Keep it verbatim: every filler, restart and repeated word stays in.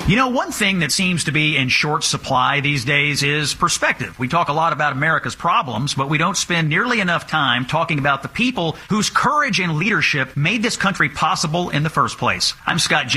You know, one thing that seems to be in short supply these days is perspective. We talk a lot about America's problems, but we don't spend nearly enough time talking about the people whose courage and leadership made this country possible in the first place. I'm Scott J.